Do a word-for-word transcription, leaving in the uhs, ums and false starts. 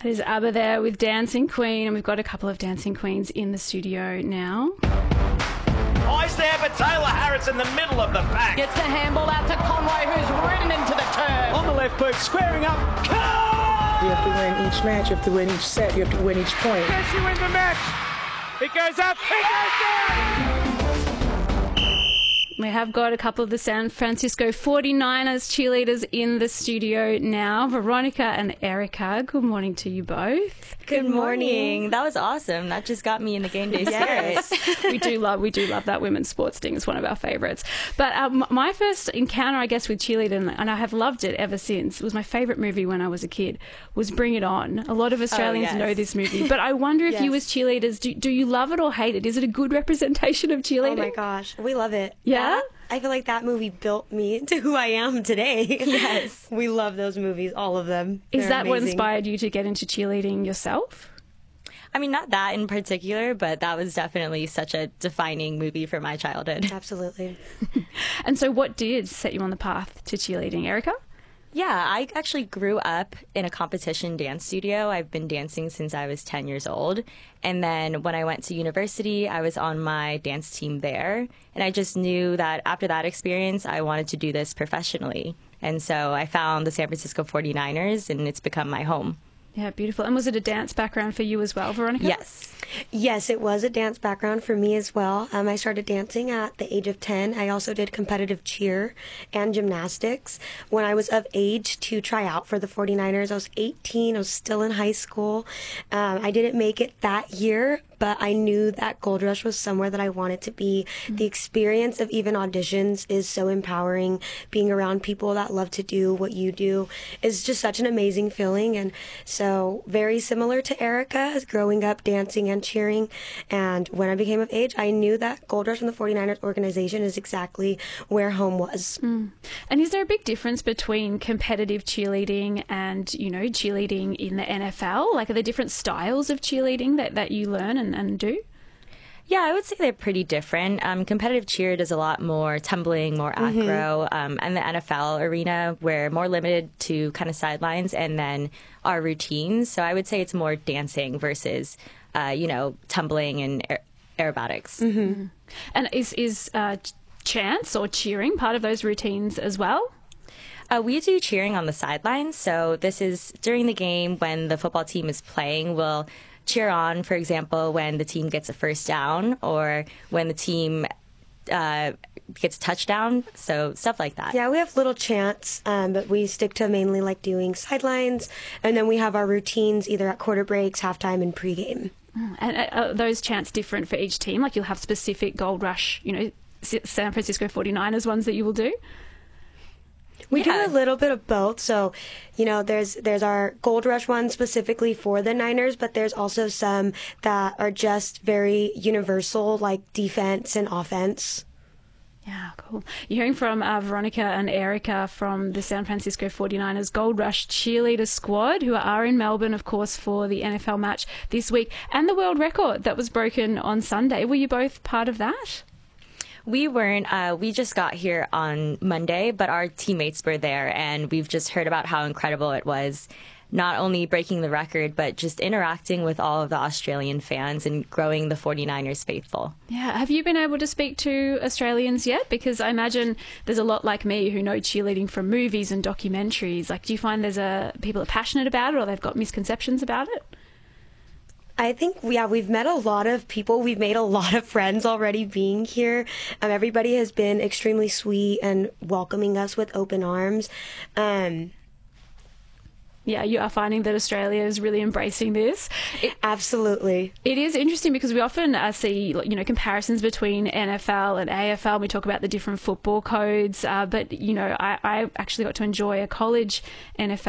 That is ABBA there with Dancing Queen, and we've got a couple of Dancing Queens in the studio now. Eyes there for Taylor Harris in the middle of the pack. Gets the handball out to Conway, who's ridden into the turn. On the left boot, squaring up. Cut! You have to win each match, you have to win each set, you have to win each point. Can she win the match? It goes up, it goes down! We have got a couple of the San Francisco forty-niners cheerleaders in the studio now. Veronica and Erica, good morning to you both. Good morning. That was awesome. That just got me in the game day spirit. we do love we do love that women's sports thing. It's one of our favourites. But um, my first encounter, I guess, with cheerleading, and I have loved it ever since, it was my favourite movie when I was a kid, was Bring It On. A lot of Australians oh, yes. know this movie. But I wonder if yes. you as cheerleaders, do, do you love it or hate it? Is it a good representation of cheerleading? Oh my gosh, we love it. Yeah? That, I feel like that movie built me into who I am today. Yes. We love those movies, all of them. Is They're that what amazing. inspired you to get into cheerleading yourself? I mean, not that in particular, but that was definitely such a defining movie for my childhood. Absolutely. And so what did set you on the path to cheerleading, Erica? Yeah, I actually grew up in a competition dance studio. I've been dancing since I was ten years old. And then when I went to university, I was on my dance team there. And I just knew that after that experience, I wanted to do this professionally. And so I found the San Francisco forty-niners, and it's become my home. Yeah, beautiful. And was it a dance background for you as well, Veronica? Yes. Yes, it was a dance background for me as well. Um, I started dancing at the age of ten. I also did competitive cheer and gymnastics. When I was of age to try out for the forty-niners, I was eighteen. I was still in high school. Um, I didn't make it that year, but I knew that Gold Rush was somewhere that I wanted to be. Mm-hmm. The experience of even auditions is so empowering. Being around people that love to do what you do is just such an amazing feeling. And so very similar to Erica, growing up dancing and cheering. And when I became of age, I knew that Gold Rush and the forty-niners organization is exactly where home was. Mm. And is there a big difference between competitive cheerleading and, you know, cheerleading in the N F L? Like, are there different styles of cheerleading that, that you learn and, and do? Yeah, I would say they're pretty different. Um, competitive cheer does a lot more tumbling, more acro, mm-hmm. um, and the N F L arena, we're more limited to kind of sidelines and then our routines. So I would say it's more dancing versus, uh, you know, tumbling and aer- aerobatics. Mm-hmm. And is, is uh, chants or cheering part of those routines as well? Uh, we do cheering on the sidelines. So this is during the game when the football team is playing. We'll cheer on, for example, when the team gets a first down or when the team uh, gets a touchdown. So stuff like that. Yeah, we have little chants, um, but we stick to mainly like doing sidelines. And then we have our routines either at quarter breaks, halftime, and pregame. And are those chants different for each team? Like you'll have specific Gold Rush, you know, San Francisco forty-niners ones that you will do? We yeah. do a little bit of both. So, you know, there's there's our Gold Rush one specifically for the Niners, but there's also some that are just very universal, like defense and offense. Yeah, cool. You're hearing from uh, Veronica and Erica from the San Francisco forty-niners Gold Rush cheerleader squad, who are in Melbourne, of course, for the N F L match this week, and the world record that was broken on Sunday. Were you both part of that? We weren't. Uh, we just got here on Monday, but our teammates were there, and we've just heard about how incredible it was. Not only breaking the record, but just interacting with all of the Australian fans and growing the forty-niners faithful. Yeah. Have you been able to speak to Australians yet? Because I imagine there's a lot like me who know cheerleading from movies and documentaries. Like, do you find there's a people are passionate about it, or they've got misconceptions about it? I think, yeah, we've met a lot of people. We've made a lot of friends already being here. Um, everybody has been extremely sweet and welcoming us with open arms. Um, yeah, you are finding that Australia is really embracing this. It, Absolutely. It is interesting because we often uh, see, you know, comparisons between N F L and A F L. We talk about the different football codes, uh, but, you know, I, I actually got to enjoy a college N F L